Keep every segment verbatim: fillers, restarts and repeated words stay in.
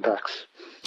impacts.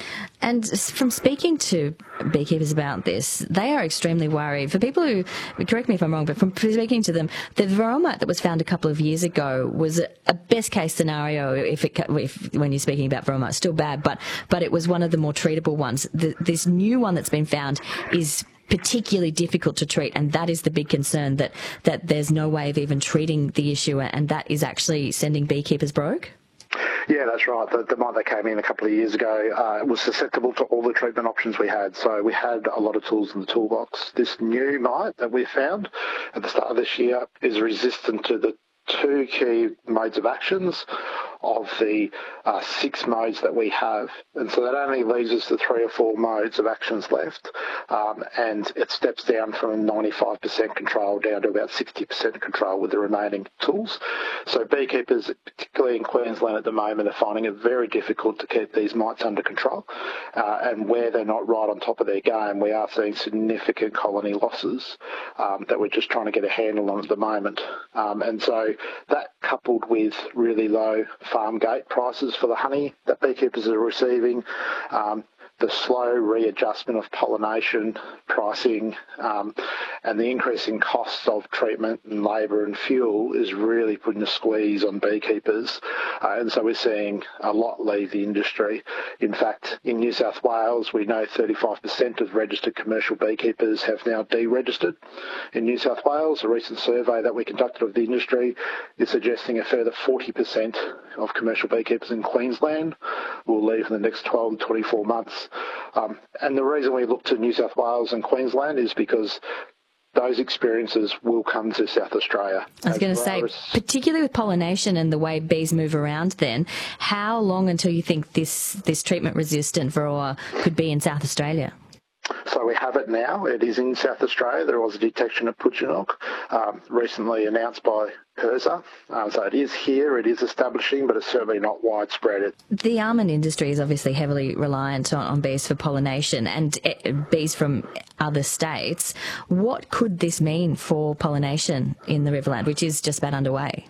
And from speaking to beekeepers about this, they are extremely worried. For people who, correct me if I'm wrong, but from speaking to them, the varroa mite that was found a couple of years ago was a best case scenario if it, if, when you're speaking about varroa mite, still bad, but, but it was one of the more treatable ones. The, this new one that's been found is particularly difficult to treat, and that is the big concern, that, that there's no way of even treating the issue, and that is actually sending beekeepers broke? Yeah, that's right. The, the mite that came in a couple of years ago uh, was susceptible to all the treatment options we had. So we had a lot of tools in the toolbox. This new mite that we found at the start of this year is resistant to the two key modes of actions of the uh, six modes that we have. And so that only leaves us the three or four modes of actions left. Um, and it steps down from ninety-five percent control down to about sixty percent control with the remaining tools. So beekeepers, particularly in Queensland at the moment, are finding it very difficult to keep these mites under control. Uh, and where they're not right on top of their game, we are seeing significant colony losses um, that we're just trying to get a handle on at the moment. Um, and so that, coupled with really low farm gate prices for the honey that beekeepers are receiving, um, the slow readjustment of pollination pricing, um, and the increasing costs of treatment and labour and fuel is really putting a squeeze on beekeepers. Uh, and so we're seeing a lot leave the industry. In fact, in New South Wales, we know thirty-five percent of registered commercial beekeepers have now deregistered. In New South Wales, a recent survey that we conducted of the industry is suggesting a further forty percent of commercial beekeepers in Queensland will leave in the next twelve to twenty-four months. Um, and the reason we look to New South Wales and Queensland is because those experiences will come to South Australia. I was going to say, particularly with pollination and the way bees move around then, how long until you think this, this treatment-resistant varroa could be in South Australia? So we have it now. It is in South Australia. There was a detection at Putchinock, um, recently announced by HIRSA. Um, so it is here, it is establishing, but it's certainly not widespread. The almond industry is obviously heavily reliant on, on bees for pollination, and uh, bees from other states. What could this mean for pollination in the Riverland, which is just about underway?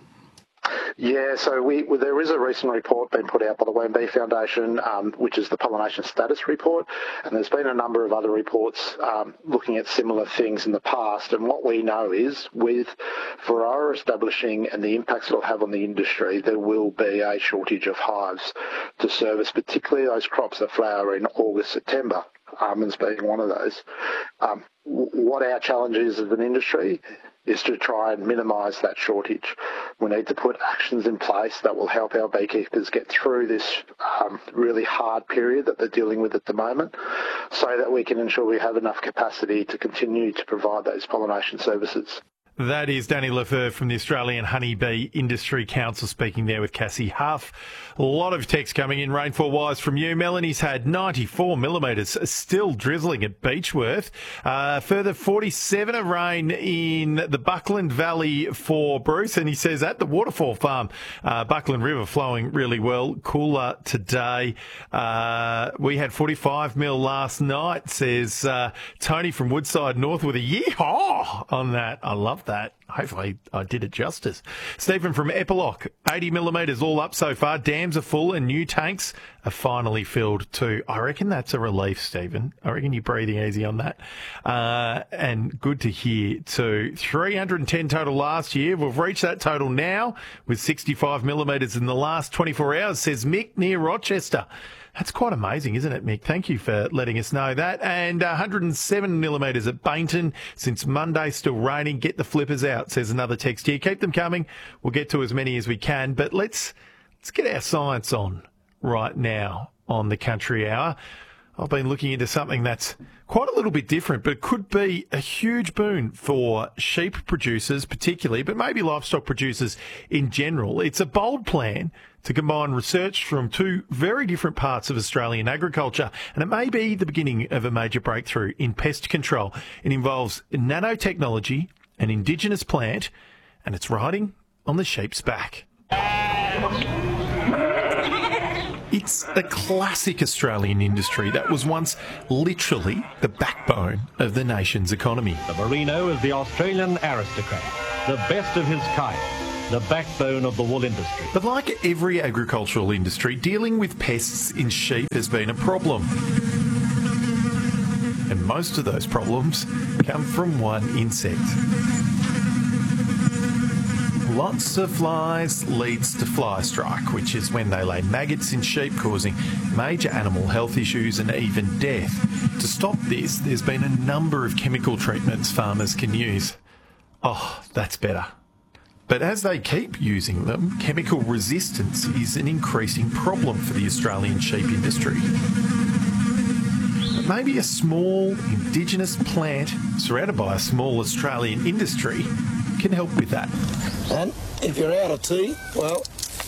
Yeah, so we, well, there is a recent report being put out by the W A M B Foundation, um, which is the Pollination Status Report, and there's been a number of other reports um, looking at similar things in the past. And what we know is, with varroa establishing and the impacts it'll have on the industry, there will be a shortage of hives to service, particularly those crops that flower in August, September, almonds being one of those. Um, what our challenge is as an industry is to try and minimise that shortage. We need to put actions in place that will help our beekeepers get through this um, really hard period that they're dealing with at the moment, so that we can ensure we have enough capacity to continue to provide those pollination services. That is Danny Lefevre from the Australian Honeybee Industry Council speaking there with Cassie Huff. A lot of text coming in rainfall-wise from you. Melanie's had ninety-four millimetres, still drizzling at Beechworth. Uh, further forty-seven of rain in the Buckland Valley for Bruce. And he says at the Waterfall Farm, uh, Buckland River flowing really well. Cooler today. Uh, we had forty-five mil last night, says uh, Tony from Woodside North with a yeehaw on that. I love that. Hopefully I did it justice. Stephen from Epilock, eighty millimetres all up so far. Dams are full and new tanks are finally filled too. I reckon that's a relief, Stephen. I reckon you're breathing easy on that. Uh, and good to hear too. three hundred ten total last year. We've reached that total now with sixty-five millimetres in the last twenty-four hours, says Mick near Rochester. That's quite amazing, isn't it, Mick? Thank you for letting us know that. And one hundred seven millimetres at Bainton since Monday, still raining. Get the flippers out, says another text here. Keep them coming. We'll get to as many as we can. But let's let's get our science on right now on the Country Hour. I've been looking into something that's quite a little bit different, but it could be a huge boon for sheep producers particularly, but maybe livestock producers in general. It's a bold plan to combine research from two very different parts of Australian agriculture, and it may be the beginning of a major breakthrough in pest control. It involves nanotechnology, an indigenous plant, and it's riding on the sheep's back. It's a classic Australian industry that was once literally the backbone of the nation's economy. The merino is the Australian aristocrat, the best of his kind. the backbone of the wool industry. But like every agricultural industry, dealing with pests in sheep has been a problem. And most of those problems come from one insect. Lots of flies leads to fly strike, which is when they lay maggots in sheep, causing major animal health issues and even death. To stop this, there's been a number of chemical treatments farmers can use. Oh, that's better. But as they keep using them, chemical resistance is an increasing problem for the Australian sheep industry. But maybe a small indigenous plant surrounded by a small Australian industry can help with that. And if you're out of tea, well,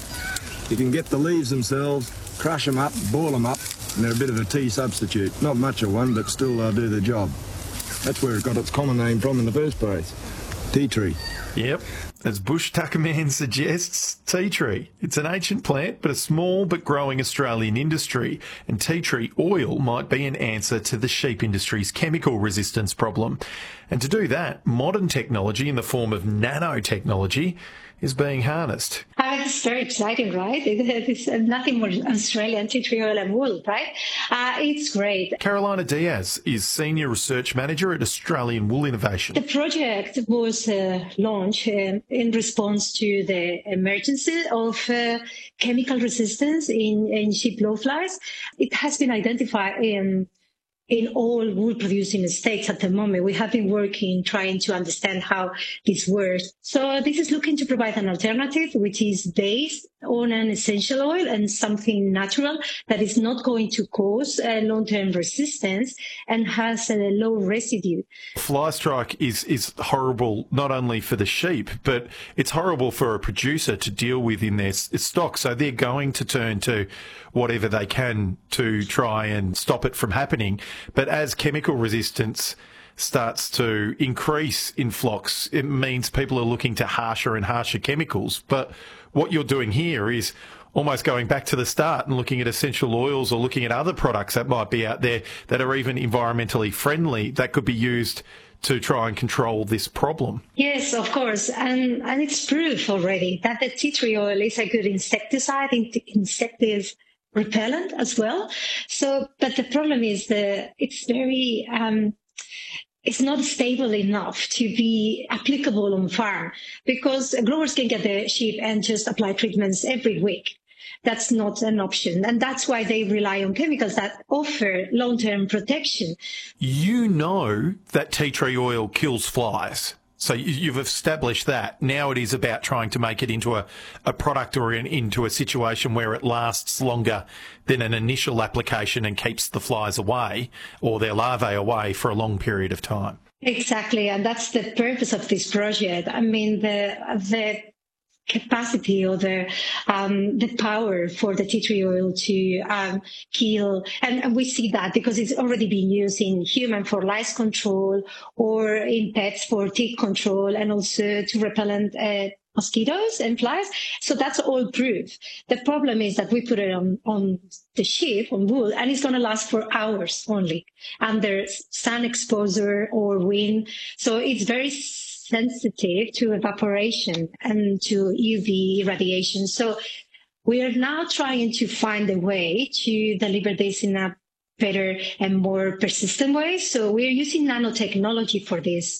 you can get the leaves themselves, crush them up, boil them up, and they're a bit of a tea substitute. Not much of one, but still they'll do the job. That's where it got its common name from in the first place. Tea tree. Yep, as Bush Tucker Man suggests, tea tree. It's an ancient plant, but a small but growing Australian industry, and tea tree oil might be an answer to the sheep industry's chemical resistance problem. And to do that, modern technology in the form of nanotechnology is being harnessed. Uh, it's very exciting, right? It's nothing more Australian tea tree oil and wool, right? Uh, it's great. Carolina Diaz is Senior Research Manager at Australian Wool Innovation. The project was uh, launched uh, in response to the emergency of uh, chemical resistance in, in sheep blowflies. It has been identified in in all wool-producing states at the moment. We have been working, trying to understand how this works. So this is looking to provide an alternative, which is based on an essential oil and something natural that is not going to cause a long-term resistance and has a low residue. Fly strike is, is horrible not only for the sheep, but it's horrible for a producer to deal with in their stock. So they're going to turn to whatever they can to try and stop it from happening. But as chemical resistance starts to increase in flocks, it means people are looking to harsher and harsher chemicals. But what you're doing here is almost going back to the start and looking at essential oils or looking at other products that might be out there that are even environmentally friendly that could be used to try and control this problem. Yes, of course. And, and it's proof already that the tea tree oil is a good insecticide, insecticide repellent as well. So, but the problem is that it's very, um, it's not stable enough to be applicable on farm because growers can get the sheep and just apply treatments every week. That's not an option. And that's why they rely on chemicals that offer long-term protection. You know that tea tree oil kills flies. So you've established that. Now it is about trying to make it into a, a product or in, into a situation where it lasts longer than an initial application and keeps the flies away or their larvae away for a long period of time. Exactly, and that's the purpose of this project. I mean, the the capacity or the um, the power for the tea tree oil to um, kill, and, and we see that because it's already been used in human for lice control or in pets for tick control and also to repellent uh, mosquitoes and flies. So that's all proof. The problem is that we put it on, on the sheep, on wool, and it's going to last for hours only under sun exposure or wind. So it's very sensitive to evaporation and to U V radiation. So we are now trying to find a way to deliver this in a better and more persistent way. So we're using nanotechnology for this.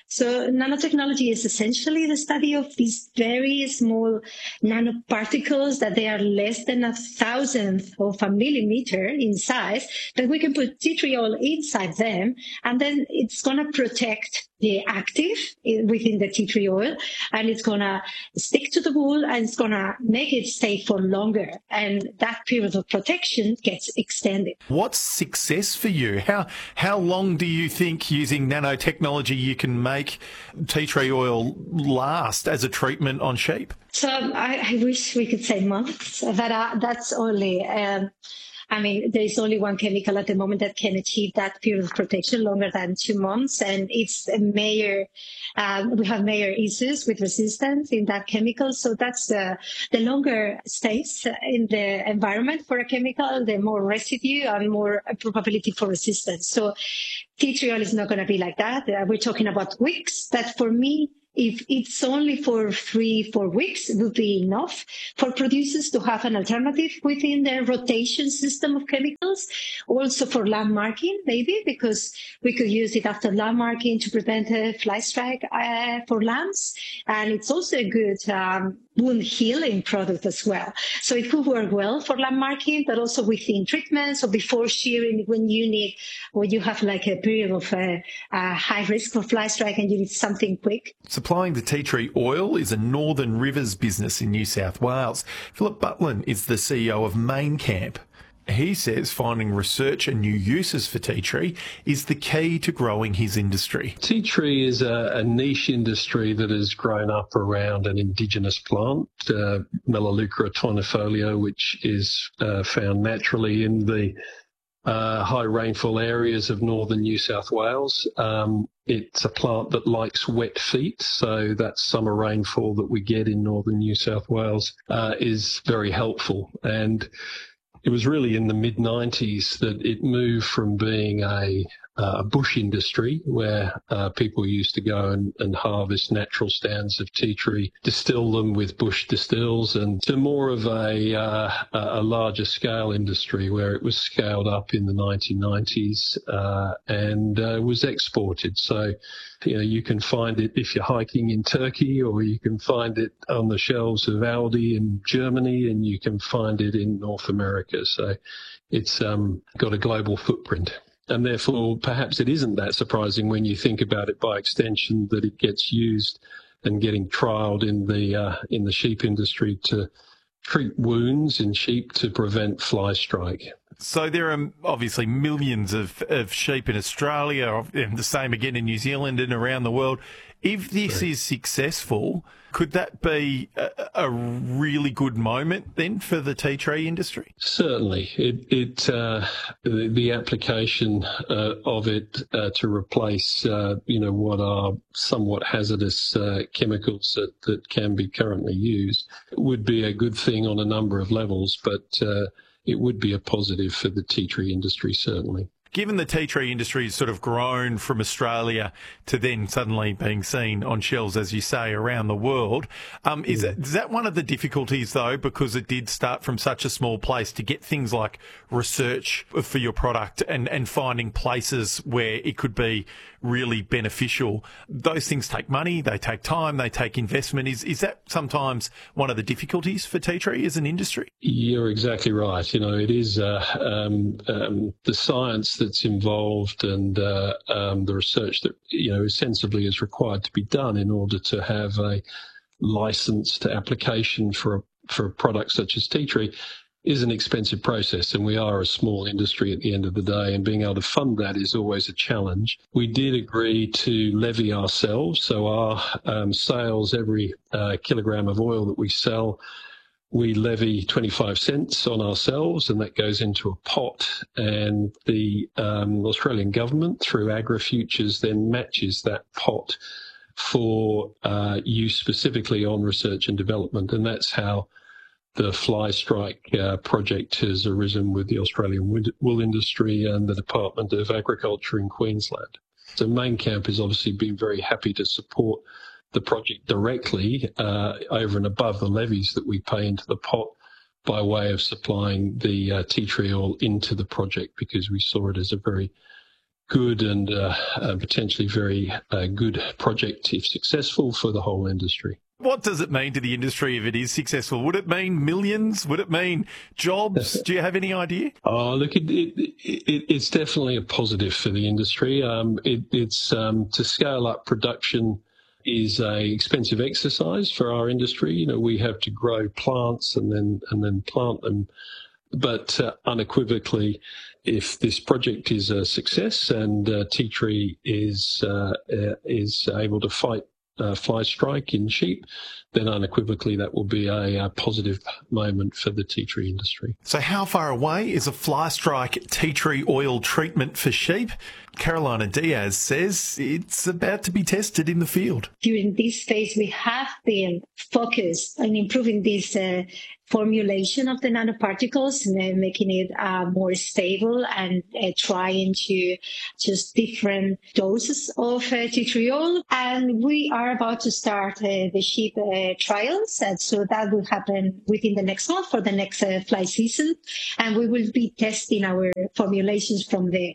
So nanotechnology is essentially the study of these very small nanoparticles that they are less than a thousandth of a millimeter in size, that we can put tea tree oil inside them, and then it's going to protect the active within the tea tree oil, and it's going to stick to the wool, and it's going to make it stay for longer, and that period of protection gets extended. What's success for you? How how long do you think using nanotechnology you can make tea tree oil last as a treatment on sheep? So I, I wish we could say months, but uh, that's only... Um, I mean, there is only one chemical at the moment that can achieve that period of protection longer than two months. And it's a major, um, we have major issues with resistance in that chemical. So that's uh, the longer stays in the environment for a chemical, the more residue and more probability for resistance. So tea tree oil is not going to be like that. Uh, we're talking about weeks. But for me, if it's only for three, four weeks, it will be enough for producers to have an alternative within their rotation system of chemicals. Also for landmarking, maybe, because we could use it after landmarking to prevent a fly strike uh, for lambs. And it's also a good um, wound healing product as well. So it could work well for landmarking, but also within treatment. So before shearing, when you need, when you have like a period of uh, uh, high risk for fly strike and you need something quick. Supplying the tea tree oil is a Northern Rivers business in New South Wales. Philip Butlin is the C E O of MainCamp. He says finding research and new uses for tea tree is the key to growing his industry. Tea tree is a, a niche industry that has grown up around an indigenous plant, uh, Melaleuca tournifolio, which is uh, found naturally in the uh, high rainfall areas of northern New South Wales. Um, it's a plant that likes wet feet, so that summer rainfall that we get in northern New South Wales uh, is very helpful. And it was really in the mid nineties that it moved from being a, a bush industry where uh, people used to go and, and harvest natural stands of tea tree, distill them with bush distills, and to more of a, uh, a larger scale industry where it was scaled up in the nineteen nineties uh, and uh, was exported. So, you know, you can find it if you're hiking in Turkey, or you can find it on the shelves of Aldi in Germany, and you can find it in North America. So it's um, got a global footprint. And therefore, perhaps it isn't that surprising when you think about it by extension that it gets used and getting trialled in the uh, in the sheep industry to treat wounds in sheep to prevent fly strike. So there are obviously millions of, of sheep in Australia, and the same again in New Zealand and around the world. If this right. is successful, could that be a, a really good moment then for the tea tree industry? Certainly. It, it uh, the, the application uh, of it uh, to replace, uh, you know, what are somewhat hazardous uh, chemicals that, that can be currently used would be a good thing on a number of levels, but uh, it would be a positive for the tea tree industry, certainly. Given the tea tree industry has sort of grown from Australia to then suddenly being seen on shelves, as you say, around the world, um, is, yeah. that, is that one of the difficulties, though, because it did start from such a small place, to get things like research for your product and, and finding places where it could be really beneficial? Those things take money, they take time, they take investment. Is is that sometimes one of the difficulties for tea tree as an industry? You're exactly right. You know, it is uh, um, um, the science that's involved and uh, um, the research that, you know, sensibly is required to be done in order to have a licensed application for a, for a product such as tea tree is an expensive process, and we are a small industry at the end of the day, and being able to fund that is always a challenge. We did agree to levy ourselves, so our um, sales, every uh, kilogram of oil that we sell, we levy twenty-five cents on ourselves, and that goes into a pot, and the um, Australian government, through AgriFutures, then matches that pot for uh, use specifically on research and development, and that's how the fly strike uh, project has arisen with the Australian wool industry and the Department of Agriculture in Queensland. So MainCamp has obviously been very happy to support the project directly uh, over and above the levies that we pay into the pot by way of supplying the uh, tea tree oil into the project, because we saw it as a very good and uh, uh, potentially very uh, good project, if successful, for the whole industry. What does it mean to the industry if it is successful? Would it mean millions? Would it mean jobs? Do you have any idea? Oh, look, it, it, it, it's definitely a positive for the industry. Um, it, it's um, to scale up production is a expensive exercise for our industry. You know, we have to grow plants and then and then plant them. But uh, unequivocally, if this project is a success and uh, tea tree is uh, uh, is able to fight Uh, fly strike in sheep, then unequivocally that will be a, a positive moment for the tea tree industry. So how far away is a fly strike tea tree oil treatment for sheep? Carolina Diaz says it's about to be tested in the field. During this phase, we have been focused on improving this uh, formulation of the nanoparticles, and then making it uh, more stable, and uh, trying to just different doses of uh, tea tree oil. And we are about to start uh, the sheep uh, trials, and so that will happen within the next month for the next uh, fly season, and we will be testing our formulations from there.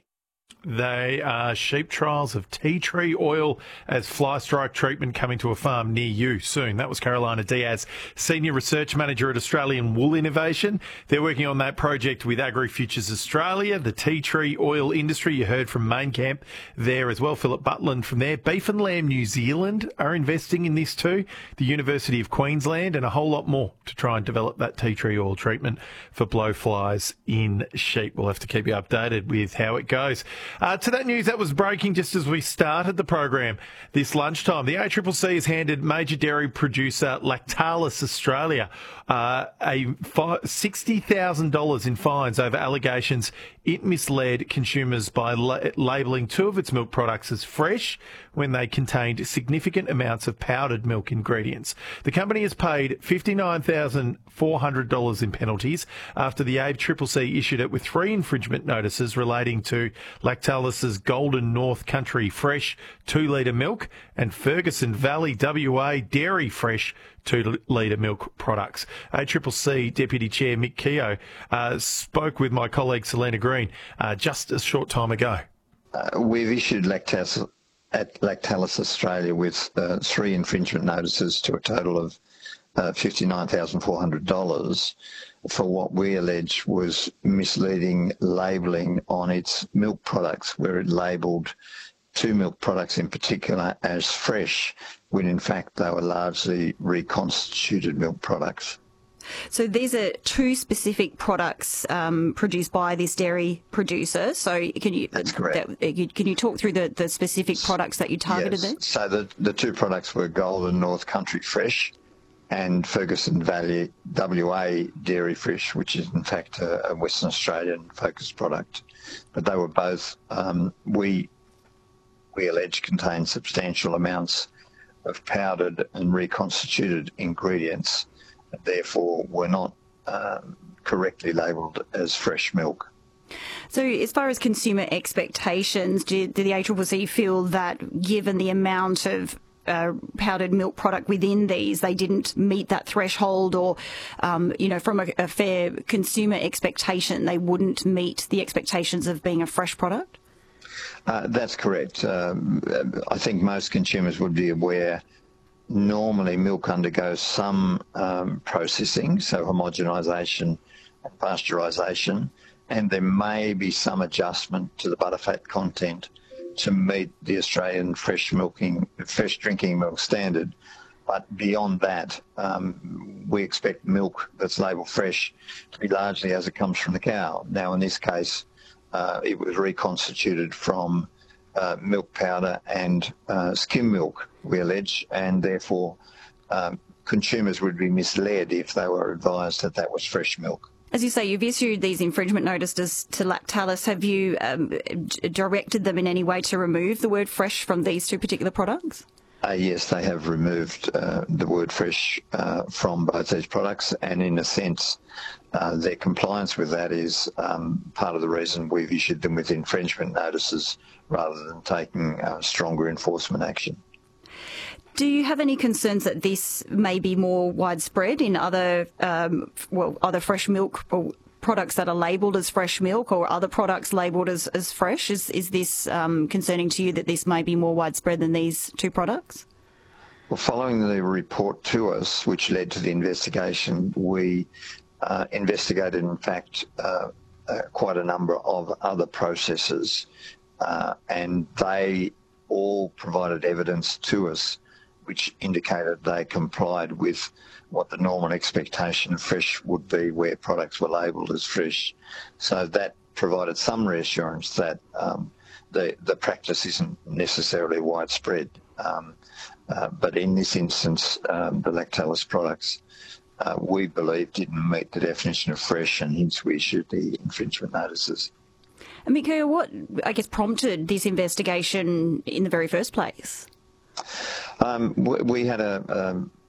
They are sheep trials of tea tree oil as fly strike treatment coming to a farm near you soon. That was Carolina Diaz, Senior Research Manager at Australian Wool Innovation. They're working on that project with AgriFutures Australia, the tea tree oil industry. You heard from Main Camp there as well, Philip Butland from there. Beef and Lamb New Zealand are investing in this too, the University of Queensland, and a whole lot more to try and develop that tea tree oil treatment for blowflies in sheep. We'll have to keep you updated with how it goes. Uh, to that news that was breaking just as we started the program this lunchtime, the A C C C has handed major dairy producer Lactalis Australia uh, a sixty thousand dollars in fines over allegations it misled consumers by la- labelling two of its milk products as fresh when they contained significant amounts of powdered milk ingredients. The company has paid fifty-nine thousand four hundred dollars in penalties after the A C C C issued it with three infringement notices relating to Lactalis's Golden North Country Fresh two litre milk and Ferguson Valley W A Dairy Fresh two litre milk products. A C C C Deputy Chair Mick Keogh uh, spoke with my colleague Selena Green uh, just a short time ago. Uh, we've issued Lactalis, at Lactalis Australia with uh, three infringement notices to a total of uh, fifty-nine thousand four hundred dollars for what we allege was misleading labelling on its milk products, where it labelled two milk products in particular as fresh, when in fact they were largely reconstituted milk products. So these are two specific products um, produced by this dairy producer. So can you That's correct. That, can you talk through the, the specific products that you targeted yes. there? So the, the two products were Golden North Country Fresh and Ferguson Valley W A Dairy Fresh, which is in fact a, a Western Australian focused product. But they were both, um, we, we allege, contain substantial amounts of powdered and reconstituted ingredients, therefore were not um, correctly labelled as fresh milk. So as far as consumer expectations, do, do the A C C C feel that given the amount of uh, powdered milk product within these, they didn't meet that threshold, or, um, you know, from a, a fair consumer expectation, they wouldn't meet the expectations of being a fresh product? Uh, that's correct. Um, I think most consumers would be aware normally milk undergoes some um, processing, so homogenisation and pasteurisation, and there may be some adjustment to the butterfat content to meet the Australian fresh milking, fresh drinking milk standard. But beyond that, um, we expect milk that's labelled fresh to be largely as it comes from the cow. Now, in this case, uh, it was reconstituted from uh, milk powder and uh, skim milk, we allege, and therefore um, consumers would be misled if they were advised that that was fresh milk. As you say, you've issued these infringement notices to Lactalis. Have you um, d- directed them in any way to remove the word fresh from these two particular products? Uh, yes, they have removed uh, the word fresh uh, from both these products, and in a sense, uh, their compliance with that is um, part of the reason we've issued them with infringement notices rather than taking uh, stronger enforcement action. Do you have any concerns that this may be more widespread in other, um, well, other fresh milk or products that are labelled as fresh milk, or other products labelled as, as fresh? Is is this um, concerning to you that this may be more widespread than these two products? Well, following the report to us, which led to the investigation, we uh, investigated, in fact, uh, uh, quite a number of other processes, uh, and they all provided evidence to us which indicated they complied with what the normal expectation of fresh would be where products were labelled as fresh. So that provided some reassurance that um, the, the practice isn't necessarily widespread. Um, uh, but in this instance, um, the Lactalis products, uh, we believe, didn't meet the definition of fresh, and hence we issued the infringement notices. And Mika, what, I guess, prompted this investigation in the very first place? Um, we, we had a, um,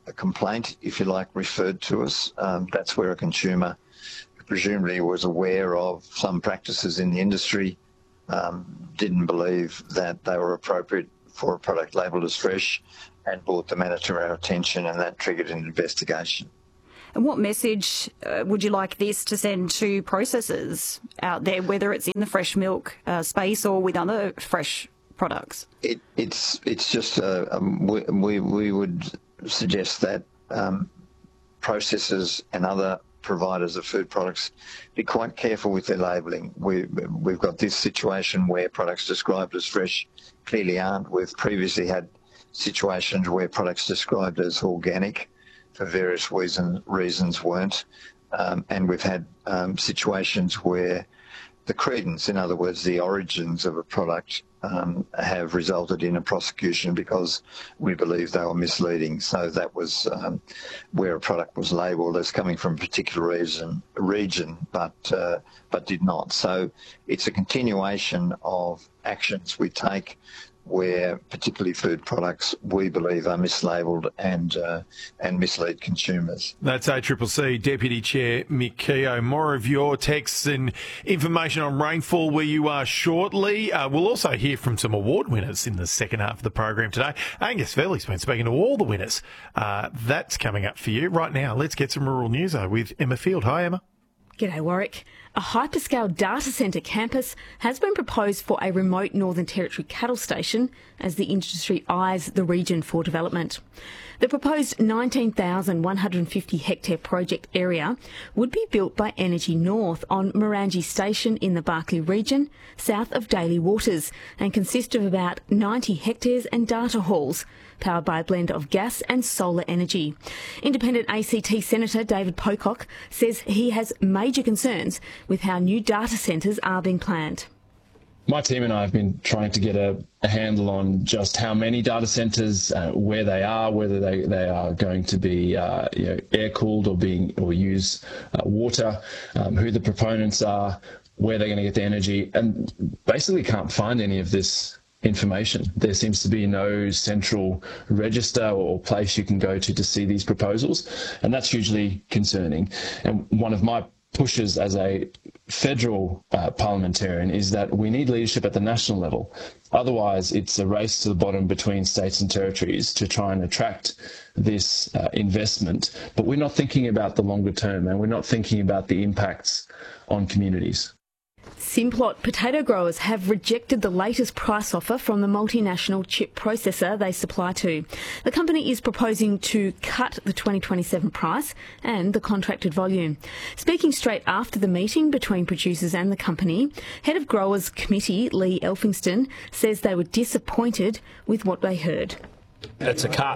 a complaint, if you like, referred to us. Um, that's where a consumer presumably was aware of some practices in the industry, um, didn't believe that they were appropriate for a product labelled as fresh, and brought the matter to our attention, and that triggered an investigation. And what message uh, would you like this to send to processors out there, whether it's in the fresh milk uh, space or with other fresh products? It, it's it's just uh, um, we, we we would suggest that um, processors and other providers of food products be quite careful with their labelling. We we've got this situation where products described as fresh clearly aren't. We've previously had situations where products described as organic for various reason, reasons weren't, um, and we've had um, situations where the credence, in other words, the origins of a product, um, have resulted in a prosecution because we believe they were misleading. So that was um, where a product was labelled as coming from a particular reason, region, but uh, but did not. So it's a continuation of actions we take where particularly food products we believe are mislabelled and uh, and mislead consumers. That's A C C C Deputy Chair Mick Keogh. More of your texts and information on rainfall where you are shortly. Uh, we'll also hear from some award winners in the second half of the program today. Angus Fairley's been speaking to all the winners. Uh, that's coming up for you. Right now, let's get some rural news with Emma Field. Hi, Emma. G'day, Warwick. A hyperscale data centre campus has been proposed for a remote Northern Territory cattle station as the industry eyes the region for development. The proposed nineteen thousand one hundred fifty hectare project area would be built by Energy North on Morangi Station in the Barkly region, south of Daly Waters, and consist of about ninety hectares and data halls, powered by a blend of gas and solar energy. Independent A C T Senator David Pocock says he has major concerns with how new data centres are being planned. My team and I have been trying to get a, a handle on just how many data centres, uh, where they are, whether they, they are going to be uh, you know, air-cooled or being or use uh, water, um, who the proponents are, where they're going to get the energy, and basically can't find any of this information. There seems to be no central register or place you can go to to see these proposals, and that's hugely concerning. And one of my pushes as a federal uh, parliamentarian is that we need leadership at the national level. Otherwise, it's a race to the bottom between states and territories to try and attract this uh, investment. But we're not thinking about the longer term, and we're not thinking about the impacts on communities. Simplot potato growers have rejected the latest price offer from the multinational chip processor they supply to. The company is proposing to cut the twenty twenty-seven price and the contracted volume. Speaking straight after the meeting between producers and the company, Head of Growers Committee Lee Elphingston says they were disappointed with what they heard. It's a cut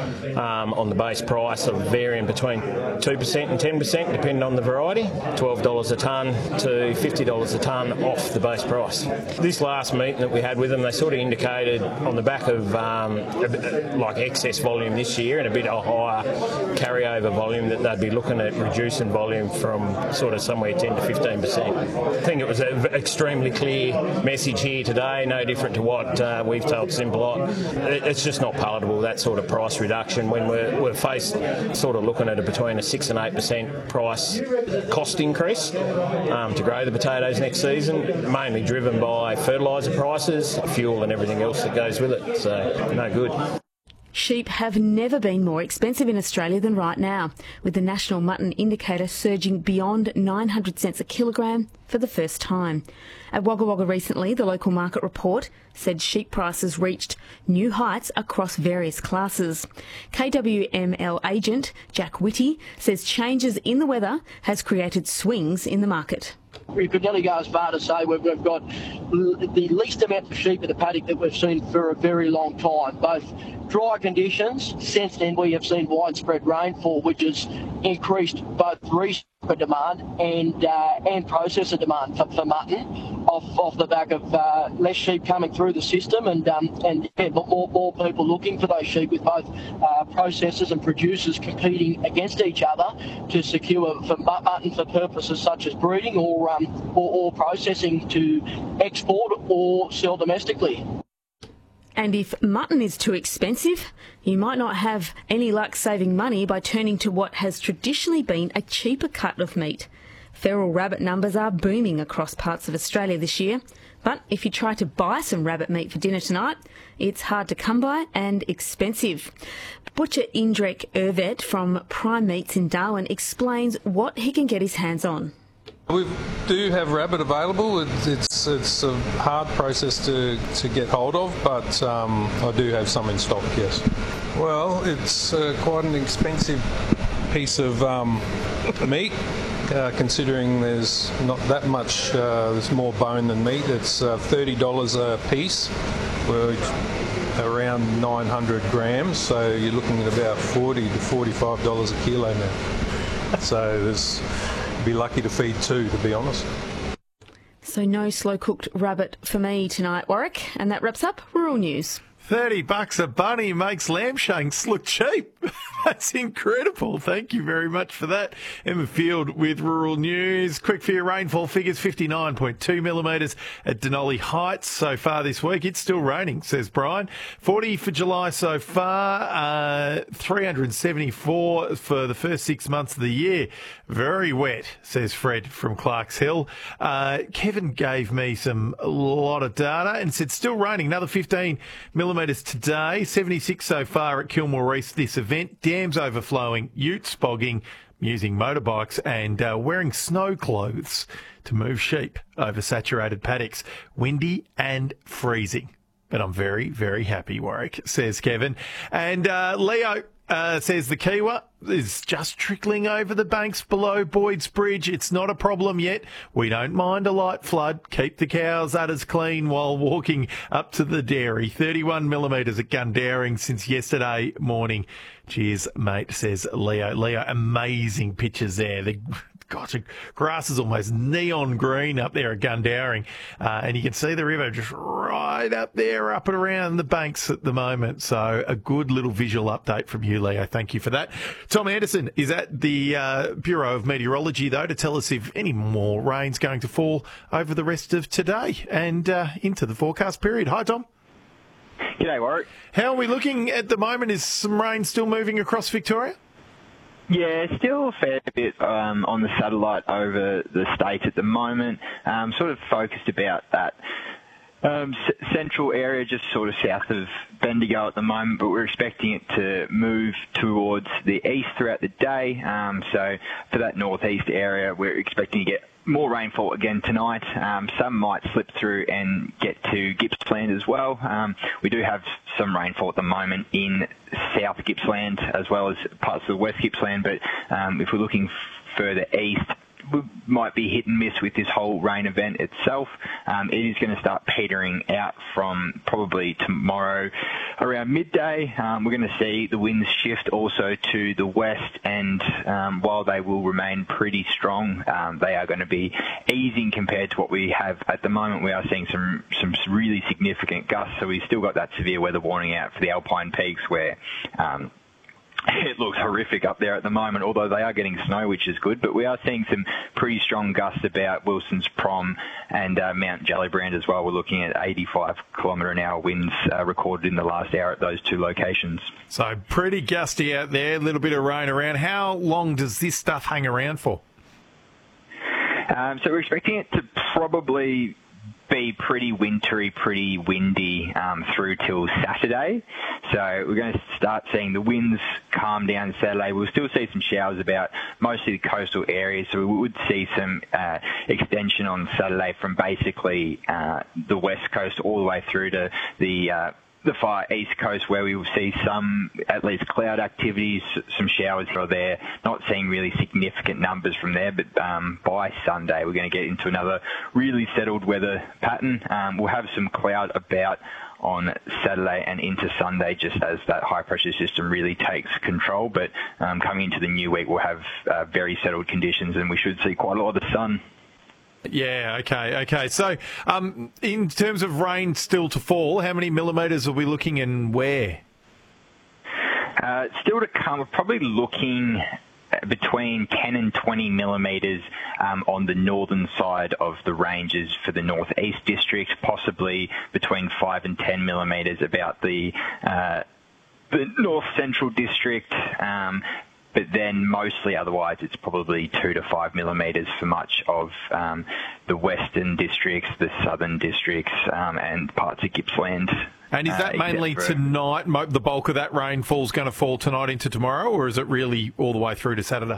um, on the base price of varying between two percent and ten percent depending on the variety, twelve dollars a tonne to fifty dollars a tonne off the base price. This last meeting that we had with them, they sort of indicated on the back of um, a bit, like excess volume this year and a bit of higher carryover volume, that they'd be looking at reducing volume from sort of somewhere ten to fifteen percent. I think it was an extremely clear message here today, no different to what uh, we've told Simplot. It's just not palatable, that sort of price reduction, when we're, we're faced sort of looking at a between a six and eight percent price cost increase um, to grow the potatoes next season, mainly driven by fertiliser prices, fuel and everything else that goes with it. So no good. Sheep have never been more expensive in Australia than right now, with the National Mutton Indicator surging beyond nine hundred cents a kilogram for the first time. At Wagga Wagga recently, the local market report said sheep prices reached new heights across various classes. K W M L agent Jack Whitty says changes in the weather has created swings in the market. We could nearly go as far to say we've, we've got the least amount of sheep in the paddock that we've seen for a very long time. Both dry conditions, since then we have seen widespread rainfall, which has increased both reseller demand and uh, and processor demand for, for mutton, off off the back of uh, less sheep coming through the system, and um, and yeah, more more people looking for those sheep, with both uh, processors and producers competing against each other to secure for mutton for purposes such as breeding or um or, or processing to export or sell domestically. And if mutton is too expensive, you might not have any luck saving money by turning to what has traditionally been a cheaper cut of meat. Feral rabbit numbers are booming across parts of Australia this year, but if you try to buy some rabbit meat for dinner tonight, it's hard to come by and expensive. Butcher Indrek Ervet from Prime Meats in Darwin explains what he can get his hands on. We do have rabbit available. It's it's, it's a hard process to, to get hold of, but um, I do have some in stock, yes. Well, it's uh, quite an expensive piece of um, meat. Uh, considering there's not that much, uh, there's more bone than meat. It's uh, thirty dollars a piece, which around nine hundred grams, so you're looking at about forty to forty-five dollars a kilo now. So there's, be lucky to feed two, to be honest. So no slow-cooked rabbit for me tonight, Warwick. And that wraps up Rural News. thirty bucks a bunny makes lamb shanks look cheap. That's incredible. Thank you very much for that. Emma Field with Rural News. Quick for your rainfall figures, fifty-nine point two millimetres at Denali Heights so far this week. It's still raining, says Brian. forty for July so far, uh, three hundred seventy-four for the first six months of the year. Very wet, says Fred from Clarks Hill. Uh, Kevin gave me some a lot of data and said still raining, another fifteen millimetres today, seventy-six so far at Kilmore East this event. Dams overflowing, utes bogging, using motorbikes and uh, wearing snow clothes to move sheep over saturated paddocks. Windy and freezing. But I'm very, very happy, Warwick, says Kevin. And uh, Leo uh, says the Kiwa is just trickling over the banks below Boyd's Bridge. It's not a problem yet. We don't mind a light flood. Keep the cows' udders clean while walking up to the dairy. thirty-one millimetres at Gundaring since yesterday morning. Cheers, mate, says Leo. Leo, amazing pictures there. The Gosh, the grass is almost neon green up there at Gundaring. Uh, and you can see the river just right up there, up and around the banks at the moment. So a good little visual update from you, Leo. Thank you for that. Tom Anderson is at the uh, Bureau of Meteorology, though, to tell us if any more rain's going to fall over the rest of today and uh, into the forecast period. Hi, Tom. G'day, Warwick. How are we looking at the moment? Is some rain still moving across Victoria? Yeah, still a fair bit um, on the satellite over the state at the moment. Um, sort of focused about that um, c- central area, just sort of south of Bendigo at the moment, but we're expecting it to move towards the east throughout the day. Um, so for that northeast area, we're expecting to get more rainfall again tonight. Um, some might slip through and get to Gippsland as well. Um, we do have some rainfall at the moment in South Gippsland as well as parts of the West Gippsland, but um, if we're looking f- further east, we might be hit and miss with this whole rain event itself. Um, it is going to start petering out from probably tomorrow around midday. Um, we're going to see the winds shift also to the west, and um, while they will remain pretty strong, um, they are going to be easing compared to what we have at the moment. We are seeing some some really significant gusts, so we've still got that severe weather warning out for the Alpine Peaks where um, it looks horrific up there at the moment, although they are getting snow, which is good. But we are seeing some pretty strong gusts about Wilson's Prom and uh, Mount Gellibrand as well. We're looking at eighty-five kilometre an hour winds uh, recorded in the last hour at those two locations. So pretty gusty out there, a little bit of rain around. How long does this stuff hang around for? Um, so we're expecting it to probably be pretty wintry, pretty windy um, through till Saturday. So we're going to start seeing the winds calm down Saturday. We'll still see some showers about mostly the coastal areas. So we would see some uh, extension on Saturday from basically uh, the west coast all the way through to the uh, the far east coast, where we will see some, at least cloud activities, some showers are there. Not seeing really significant numbers from there, but um, by Sunday we're going to get into another really settled weather pattern. Um, we'll have some cloud about on Saturday and into Sunday, just as that high pressure system really takes control. But um, coming into the new week, we'll have uh, very settled conditions, and we should see quite a lot of the sun. Yeah, okay, okay. So um, in terms of rain still to fall, how many millimetres are we looking and where? Uh, still to come. We're probably looking between ten and twenty millimetres um, on the northern side of the ranges for the northeast district, possibly between five and ten millimetres about the uh, the north central district. Um, But then mostly otherwise it's probably two to five millimetres for much of um, the western districts, the southern districts um, and parts of Gippsland. And is that uh, mainly tonight? The bulk of that rainfall is going to fall tonight into tomorrow, or is it really all the way through to Saturday?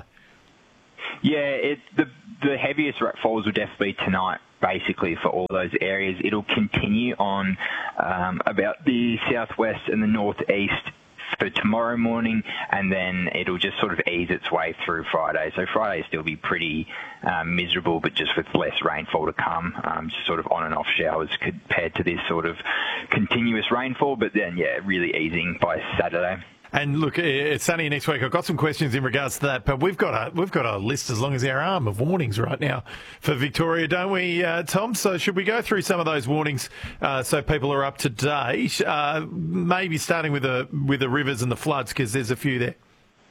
Yeah, it, the, the heaviest falls will definitely be tonight, basically, for all those areas. It'll continue on um, about the southwest and the northeast for tomorrow morning, and then it'll just sort of ease its way through Friday. So Friday will still be pretty um, miserable, but just with less rainfall to come, um, just sort of on and off showers compared to this sort of continuous rainfall, but then, yeah, really easing by Saturday. And look, it's sunny next week. I've got some questions in regards to that, but we've got a we've got a list as long as our arm of warnings right now for Victoria, don't we, uh, Tom? So should we go through some of those warnings uh, so people are up to date? Uh, maybe starting with the with the rivers and the floods, because there's a few there.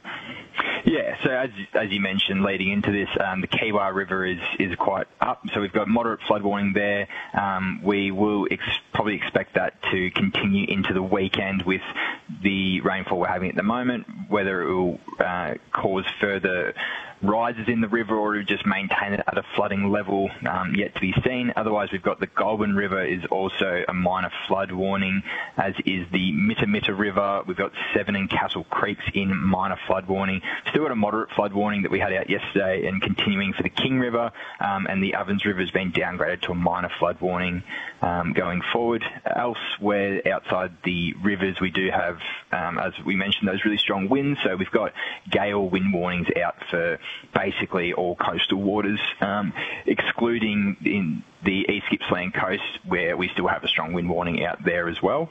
Yeah, so as as you mentioned, leading into this, um, the Kiewa River is, is quite up, so we've got moderate flood warning there. Um, we will ex- probably expect that to continue into the weekend with the rainfall we're having at the moment. Whether it will uh, cause further rises in the river or just maintain it at a flooding level, um, yet to be seen. Otherwise, we've got the Goulburn River is also a minor flood warning, as is the Mittamitta River. We've got Severn and Castle Creeks in minor flood warning. Still got a moderate flood warning that we had out yesterday, and continuing for the King River, um, and the Ovens River has been downgraded to a minor flood warning um, going forward. Elsewhere outside the rivers, we do have, um, as we mentioned, those really strong winds. So we've got gale wind warnings out for basically all coastal waters, um, excluding in the East Gippsland coast, where we still have a strong wind warning out there as well.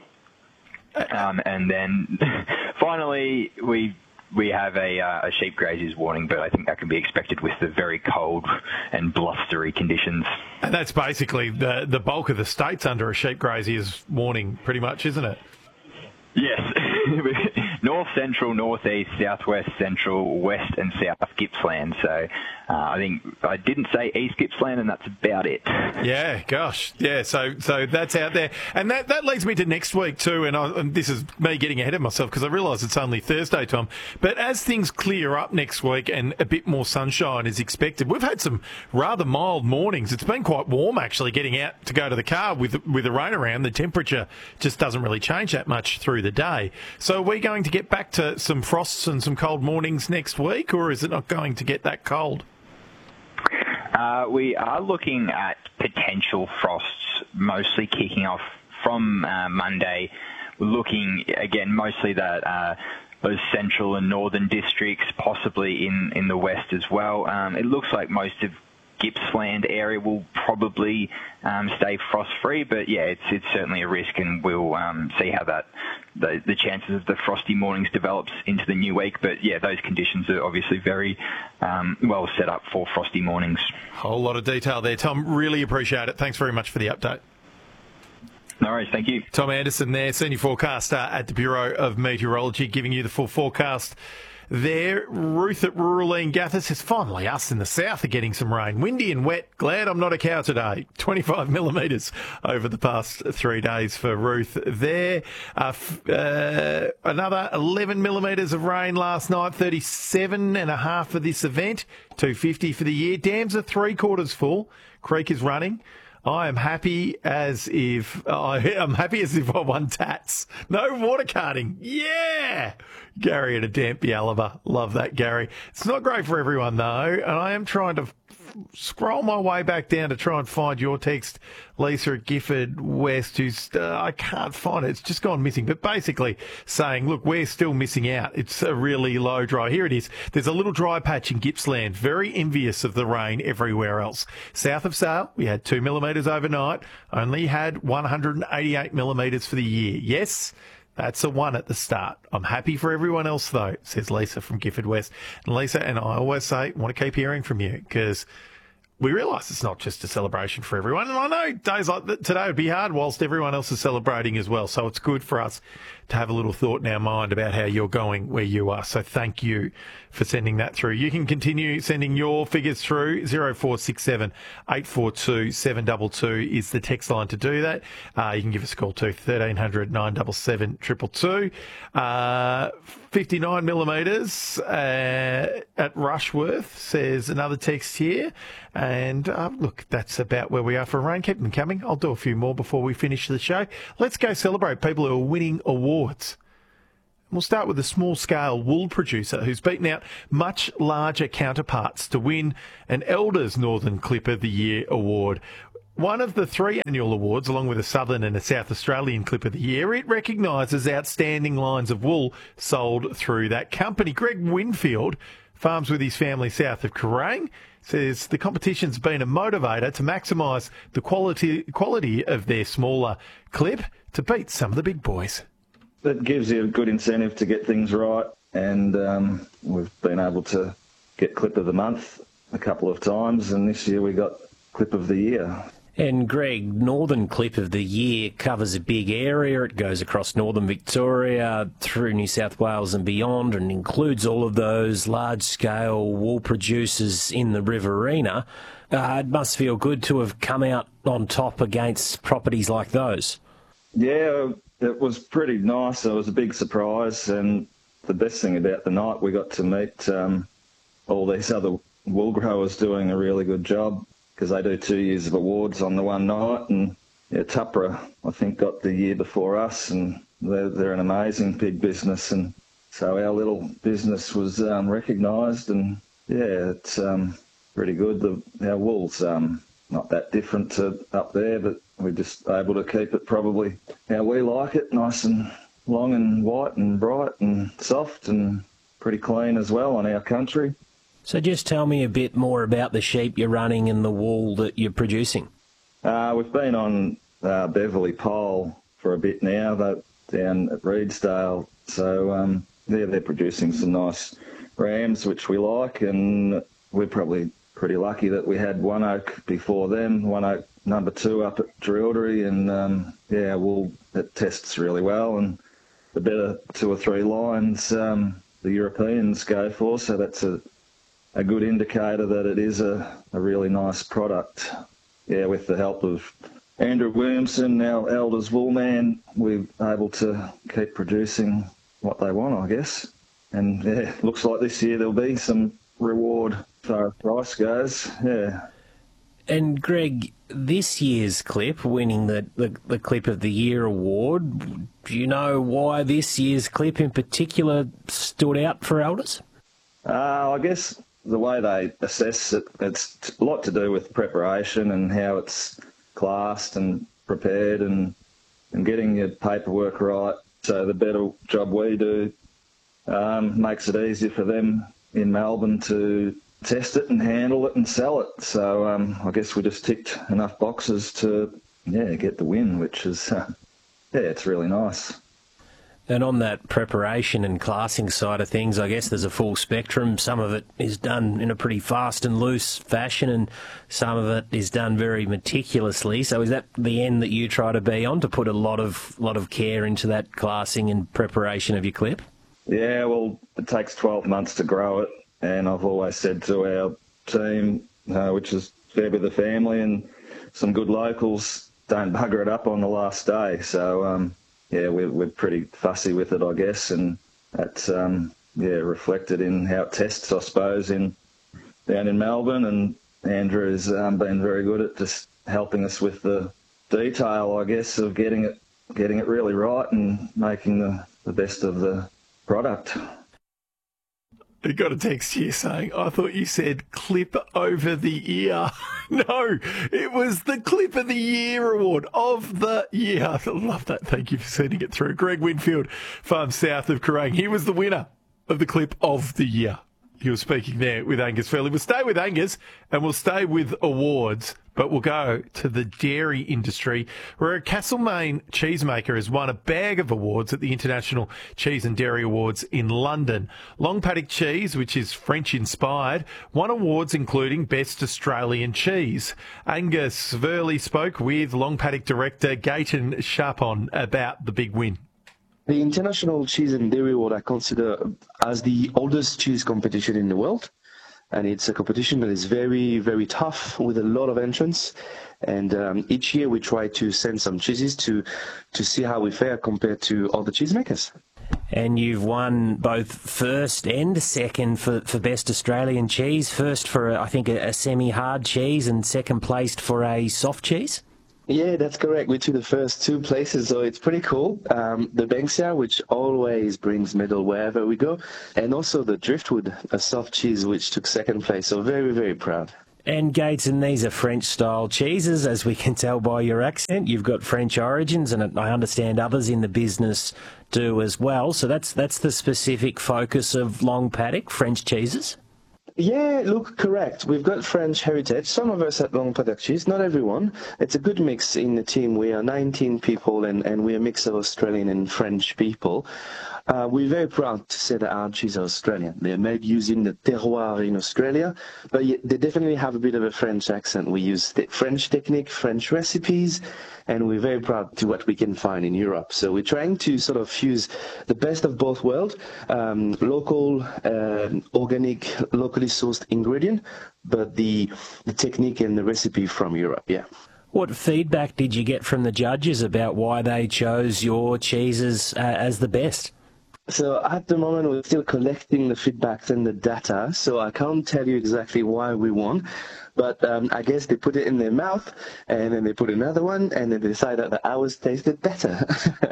Um, and then finally, we we have a, uh, a sheep graziers warning, but I think that can be expected with the very cold and blustery conditions. And that's basically the the bulk of the state's under a sheep graziers warning, pretty much, isn't it? Yes. North Central, Northeast, Southwest, Central, West and South Gippsland. So uh, I think I didn't say East Gippsland, and that's about it. Yeah, gosh. Yeah, so so that's out there. And that, that leads me to next week too, and, I, and this is me getting ahead of myself because I realise it's only Thursday, Tom. But as things clear up next week and a bit more sunshine is expected, we've had some rather mild mornings. It's been quite warm, actually, getting out to go to the car with, with the rain around. The temperature just doesn't really change that much through the day. So are we going to get back to some frosts and some cold mornings next week, or is it not going to get that cold? Uh, we are looking at potential frosts mostly kicking off from uh, Monday. We're looking, again, mostly that uh, those central and northern districts, possibly in, in the west as well. Um, it looks like most of Gippsland area will probably um, stay frost-free, but yeah, it's it's certainly a risk, and we'll um, see how that the, the chances of the frosty mornings develops into the new week. But yeah, those conditions are obviously very um, well set up for frosty mornings. Whole lot of detail there, Tom. Really appreciate it. Thanks very much for the update. No worries, thank you. Tom Anderson there, Senior Forecaster at the Bureau of Meteorology, giving you the full forecast there. Ruth at Rural Gathers says, finally us in the south are getting some rain. Windy and wet. Glad I'm not a cow today. twenty-five millimetres over the past three days for Ruth there. Uh, f- uh, another eleven millimetres of rain last night. thirty-seven and a half for this event. two hundred fifty for the year. Dams are three quarters full. Creek is running. I am happy as if I am happy as if I won tats. No water carting. Yeah. Gary at a Damp Yalaba. Love that, Gary. It's not great for everyone though, and I am trying to scroll my way back down to try and find your text, Lisa at Gifford West, who's, uh, I can't find it. It's just gone missing. But basically saying, look, we're still missing out. It's a really low dry. Here it is. There's a little dry patch in Gippsland, very envious of the rain everywhere else. South of Sale, we had two millimetres overnight, only had one hundred eighty-eight millimetres for the year. Yes, that's a one at the start. I'm happy for everyone else, though, says Lisa from Gifford West. And Lisa and I always say, want to keep hearing from you, because we realise it's not just a celebration for everyone. And I know days like that today would be hard whilst everyone else is celebrating as well. So it's good for us to have a little thought in our mind about how you're going where you are. So thank you for sending that through. You can continue sending your figures through. zero four six seven eight four two seven two two is the text line to do that. Uh, you can give us a call too, thirteen hundred nine seven seven two two two. Uh, fifty-nine millimetres uh, at Rushworth, says another text here. And uh, look, that's about where we are for rain. Keep them coming. I'll do a few more before we finish the show. Let's go celebrate people who are winning awards. We'll start with a small-scale wool producer who's beaten out much larger counterparts to win an Elders Northern Clip of the Year award. One of the three annual awards, along with a Southern and a South Australian Clip of the Year, it recognises outstanding lines of wool sold through that company. Greg Winfield farms with his family south of Kerrang, says the competition's been a motivator to maximise the quality quality of their smaller clip to beat some of the big boys. It gives you a good incentive to get things right, and um, we've been able to get Clip of the Month a couple of times, and this year we got Clip of the Year. And Greg, Northern Clip of the Year covers a big area. It goes across northern Victoria, through New South Wales and beyond, and includes all of those large-scale wool producers in the Riverina. Uh, it must feel good to have come out on top against properties like those. Yeah, it was pretty nice. It was a big surprise, and the best thing about the night, we got to meet um, all these other wool growers doing a really good job, because they do two years of awards on the one night. And yeah, Tupra, I think, got the year before us, and they're, they're an amazing big business. And so our little business was um, recognised, and yeah, it's um, pretty good. The, our wool's um, not that different to up there, but we're just able to keep it probably how we like it, nice and long and white and bright and soft and pretty clean as well on our country. So just tell me a bit more about the sheep you're running and the wool that you're producing. Uh, we've been on uh, Beverley Pole for a bit now, but down at Reedsdale. So um, yeah, they're producing some nice rams, which we like, and we're probably pretty lucky that we had One Oak before them, One Oak number two up at Drildry, and um, yeah, wool, it tests really well, and the better two or three lines um, the Europeans go for, so that's a a good indicator that it is a, a really nice product. Yeah, with the help of Andrew Williamson, our Elders wool man, we're able to keep producing what they want, I guess. And yeah, looks like this year there'll be some reward as far as price goes, yeah. And Greg, this year's clip, winning the, the, the Clip of the Year award, do you know why this year's clip in particular stood out for Elders? Uh, I guess the way they assess it, it's a lot to do with preparation and how it's classed and prepared, and and getting your paperwork right. So the better job we do um, makes it easier for them in Melbourne to test it and handle it and sell it. So um, I guess we just ticked enough boxes to yeah get the win, which is uh, yeah it's really nice. And on that preparation and classing side of things, I guess there's a full spectrum. Some of it is done in a pretty fast and loose fashion, and some of it is done very meticulously. So is that the end that you try to be on, to put a lot of lot of care into that classing and preparation of your clip? Yeah, well, it takes twelve months to grow it, and I've always said to our team, uh, which is fair with the family and some good locals, don't bugger it up on the last day. So, um, yeah, we're, we're pretty fussy with it, I guess, and that's um, yeah reflected in how it tests, I suppose, in down in Melbourne. And Andrew's um, been very good at just helping us with the detail, I guess, of getting it getting it really right and making the, the best of the product. I got a text here saying, I thought you said Clip over the Ear. No, it was the Clip of the Year award of the year. I love that. Thank you for sending it through. Greg Winfield, farm south of Kerrang. He was the winner of the Clip of the Year. He was speaking there with Angus Fairley. We'll stay with Angus and we'll stay with awards, But we'll go to the dairy industry, where a Castlemaine cheesemaker has won a bag of awards at the International Cheese and Dairy Awards in London. Long Paddock Cheese, which is French-inspired, won awards including Best Australian Cheese. Angus Verley spoke with Long Paddock director Gaten Chapon about the big win. The International Cheese and Dairy Award I consider as the oldest cheese competition in the world. And it's a competition that is very, very tough with a lot of entrants. And um, each year we try to send some cheeses to, to see how we fare compared to other cheesemakers. And you've won both first and second for, for Best Australian Cheese. First for, I think, a, a semi-hard cheese, and second placed for a soft cheese? Yeah, that's correct. We took the first two places, so it's pretty cool. Um, the Banksia, which always brings medal wherever we go, and also the Driftwood, a soft cheese, which took second place. So very, very proud. And Gates, and these are French-style cheeses, as we can tell by your accent. You've got French origins, and I understand others in the business do as well. So that's that's the specific focus of Long Paddock, French cheeses? Yeah, look, correct. We've got French heritage. Some of us at Long Paddock Cheese, not everyone. It's a good mix in the team. We are nineteen people, and, and we're a mix of Australian and French people. Uh, we're very proud to say that our cheese are Australian. They're made using the terroir in Australia, but they definitely have a bit of a French accent. We use the French technique, French recipes, and we're very proud to what we can find in Europe. So we're trying to sort of fuse the best of both worlds, um, local, uh, organic, locally sourced ingredient, but the, the technique and the recipe from Europe, yeah. What feedback did you get from the judges about why they chose your cheeses uh, as the best? So at the moment, we're still collecting the feedbacks and the data, so I can't tell you exactly why we won. But um, I guess they put it in their mouth, and then they put another one, and then they decided that ours tasted better.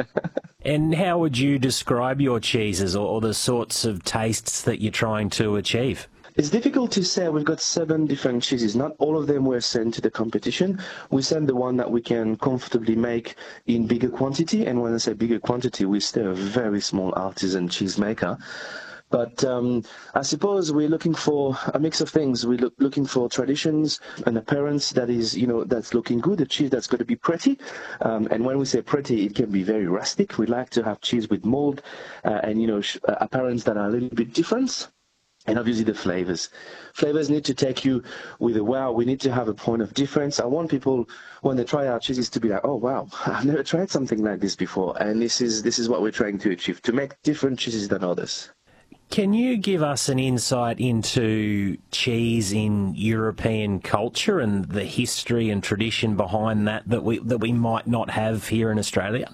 And how would you describe your cheeses, or, or the sorts of tastes that you're trying to achieve? It's difficult to say. We've got seven different cheeses. Not all of them were sent to the competition. We send the one that we can comfortably make in bigger quantity. And when I say bigger quantity, we're still a very small artisan cheesemaker. But um, I suppose we're looking for a mix of things. We're look, looking for traditions, an appearance that is, you know, that's looking good, a cheese that's going to be pretty. Um, and when we say pretty, it can be very rustic. We like to have cheese with mold uh, and, you know, sh- uh, appearance that are a little bit different. And obviously the flavors. Flavors need to take you with a wow. We need to have a point of difference. I want people, when they try our cheeses, to be like, oh, wow, I've never tried something like this before. And this is this is what we're trying to achieve, to make different cheeses than others. Can you give us an insight into cheese in European culture and the history and tradition behind that that we that we might not have here in Australia?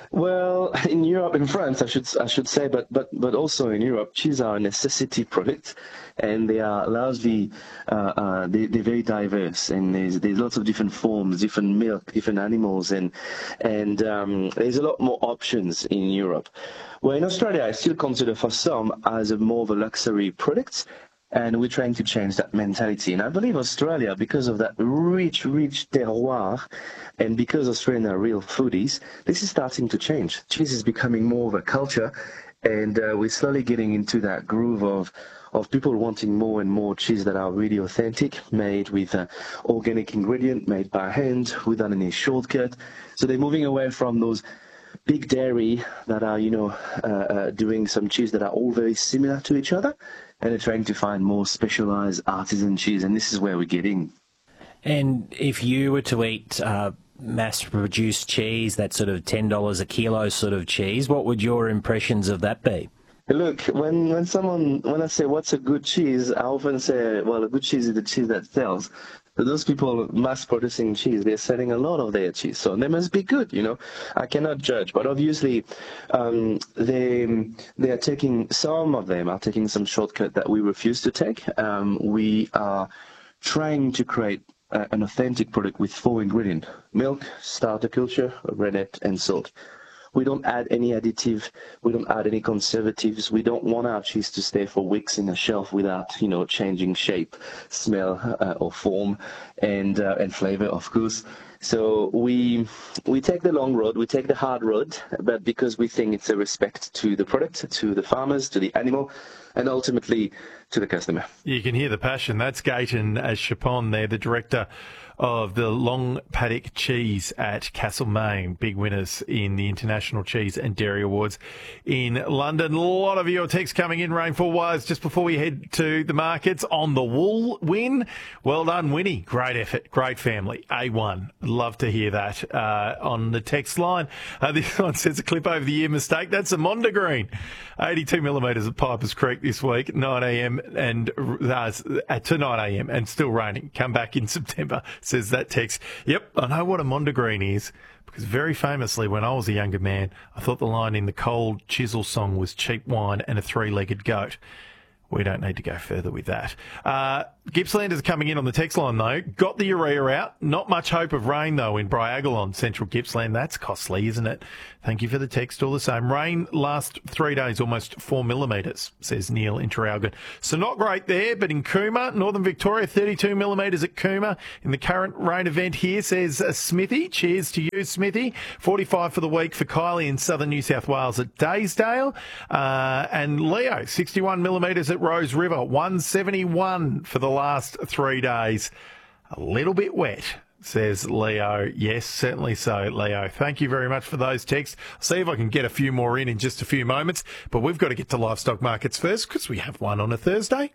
Well, in Europe, in France, I should I should say, but but but also in Europe, cheese are a necessity product, and they are largely uh, uh, they they're very diverse, and there's there's lots of different forms, different milk, different animals, and and um, there's a lot more options in Europe. Well, in Australia, I still consider for some as a more of a luxury product. And we're trying to change that mentality. And I believe Australia, because of that rich, rich terroir, and because Australians are real foodies, this is starting to change. Cheese is becoming more of a culture, and uh, we're slowly getting into that groove of of people wanting more and more cheese that are really authentic, made with uh, organic ingredient, made by hand, without any shortcut. So they're moving away from those big dairy that are, you know, uh, uh, doing some cheese that are all very similar to each other. And they're trying to find more specialised artisan cheese, and this is where we're getting. And if you were to eat uh, mass-produced cheese, that sort of ten dollars a kilo sort of cheese, what would your impressions of that be? Look, when, when someone, when I say what's a good cheese, I often say, well, a good cheese is the cheese that sells. But those people mass-producing cheese, they're selling a lot of their cheese, so they must be good, you know. I cannot judge, but obviously um, they they are taking, some of them are taking some shortcut that we refuse to take. Um, we are trying to create uh, an authentic product with four ingredients: milk, starter culture, rennet, and salt. We don't add any additive. We don't add any conservatives. We don't want our cheese to stay for weeks in a shelf without, you know, changing shape, smell, uh, or form, and uh, and flavor, of course. So we we take the long road. We take the hard road, but because we think it's a respect to the product, to the farmers, to the animal, and ultimately to the customer. You can hear the passion. That's Gaten Chapon there, the director of the long paddock cheese at Castlemaine. Big winners in the International Cheese and Dairy Awards in London. A lot of your texts coming in, rainfall-wise, just before we head to the markets on the wool win. Well done, Winnie. Great effort. Great family. A one. Love to hear that uh, on the text line. Uh, this one says a clip over the year mistake. That's a Mondegreen. eighty-two millimetres at Pipers Creek this week, nine a.m. and uh, to nine a.m. and still raining. Come back in September, says that text. Yep, I know what a Mondegreen is, because very famously when I was a younger man, I thought the line in the Cold Chisel song was cheap wine and a three-legged goat. We don't need to go further with that. Uh, Gippslanders coming in on the text line, though. Got the urea out. Not much hope of rain, though, in Bryagalon, central Gippsland. That's costly, isn't it? Thank you for the text, all the same. Rain last three days, almost four millimetres, says Neil in Traralgon. So not great there, but in Cooma, Northern Victoria, thirty-two millimetres at Cooma. In the current rain event here, says uh, Smithy. Cheers to you, Smithy. forty-five for the week for Kylie in southern New South Wales at Daysdale. Uh, and Leo, sixty-one millimetres at Rose River, one seventy-one for the last three days. A little bit wet, says Leo. Yes, certainly so, Leo. Thank you very much for those texts. I'll see if I can get a few more in in just a few moments, but we've got to get to livestock markets first because we have one on a Thursday.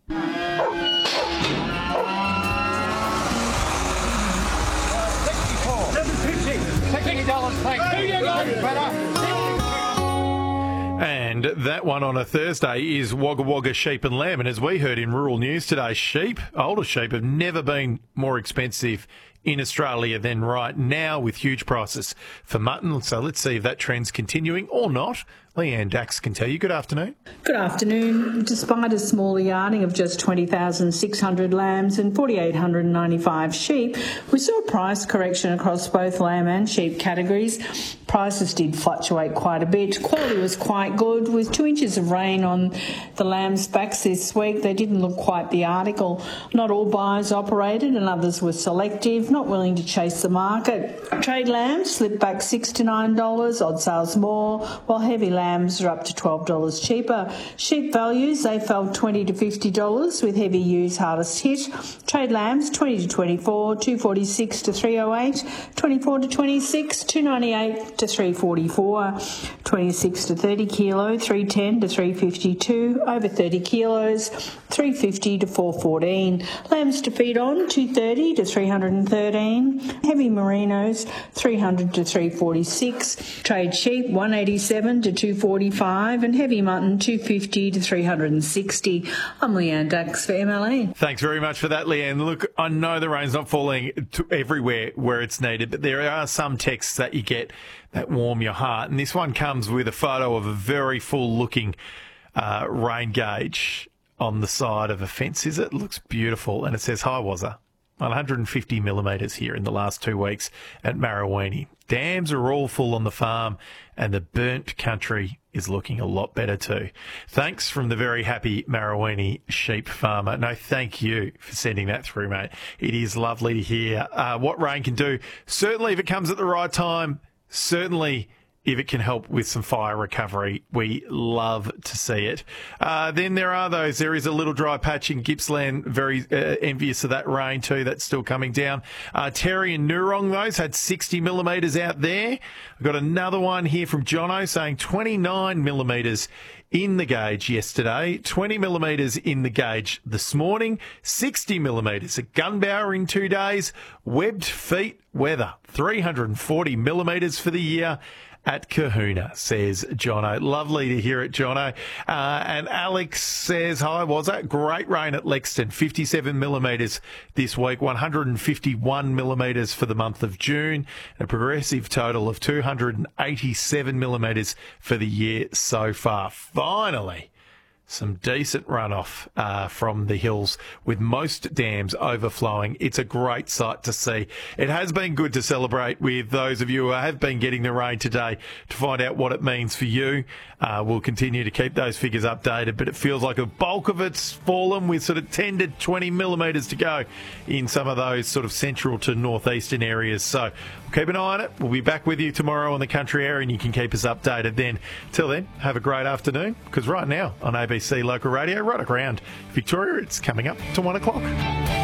And that one on a Thursday is Wagga Wagga sheep and lamb. And as we heard in rural news today, sheep, older sheep, have never been more expensive in Australia than right now, with huge prices for mutton. So let's see if that trend's continuing or not. Leanne Dax can tell you. Good afternoon. Good afternoon. Despite a smaller yarding of just twenty thousand six hundred lambs and four thousand eight hundred ninety-five sheep, we saw a price correction across both lamb and sheep categories. Prices did fluctuate quite a bit. Quality was quite good. With two inches of rain on the lambs' backs this week, they didn't look quite the article. Not all buyers operated and others were selective, not willing to chase the market. Trade lambs slipped back six to nine dollars, odd sales more, while heavy lambs are up to twelve dollars cheaper. Sheep values, they fell twenty to fifty dollars, with heavy ewes hardest hit. Trade lambs twenty to twenty-four, two forty-six to three oh eight, twenty-four to twenty-six, two ninety-eight to three forty-four, twenty-six to thirty kilo, three ten to three fifty-two, over thirty kilos, three fifty to four fourteen. Lambs to feed on, two thirty to three thirteen. Heavy merinos, three hundred to three forty-six. Trade sheep, one eighty-seven to two forty-five, and heavy mutton, two fifty to three sixty. I'm Leanne Dax for M L A. Thanks very much for that, Leanne. Look, I know the rain's not falling to everywhere where it's needed, but there are some texts that you get that warm your heart. And this one comes with a photo of a very full-looking uh, rain gauge on the side of a fence, is it? It looks beautiful. And it says, hi, Wazza. one hundred fifty millimetres here in the last two weeks at Marawini. Dams are all full on the farm, and the burnt country is looking a lot better too. Thanks from the very happy Marawini sheep farmer. No, thank you for sending that through, mate. It is lovely to hear uh, what rain can do. Certainly if it comes at the right time, certainly if it can help with some fire recovery, we love to see it. Uh, then there are those. There is a little dry patch in Gippsland, very uh, envious of that rain too. That's still coming down. Uh, Terry and Noorong, those had sixty millimetres out there. I've got another one here from Jono saying twenty-nine millimetres in the gauge yesterday, twenty millimetres in the gauge this morning, sixty millimetres at Gunbower in two days, webbed feet weather, three hundred forty millimetres for the year at Kahuna, says Jono. Lovely to hear it, Jono. Uh, and Alex says, hi, was that? Great rain at Lexington, fifty-seven millimetres this week, one hundred fifty-one millimetres for the month of June, a progressive total of two hundred eighty-seven millimetres for the year so far. Finally, some decent runoff uh, from the hills, with most dams overflowing. It's a great sight to see. It has been good to celebrate with those of you who have been getting the rain today to find out what it means for you. Uh, we'll continue to keep those figures updated, but it feels like a bulk of it's fallen, with sort of ten to twenty millimetres to go in some of those sort of central to northeastern areas. So keep an eye on it. We'll be back with you tomorrow on the Country Area, and you can keep us updated then. Till then, have a great afternoon, because right now on A B C Local Radio, right around Victoria, it's coming up to one o'clock.